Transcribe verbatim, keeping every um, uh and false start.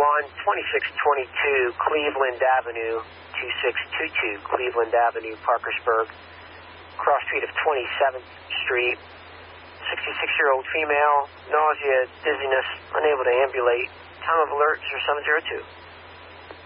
one, twenty-six twenty-two Cleveland Avenue, twenty-six twenty-two Cleveland Avenue, Parkersburg. Cross street of twenty-seventh Street. sixty-six-year-old female, nausea, dizziness, unable to ambulate. Time of alert zero seven zero two.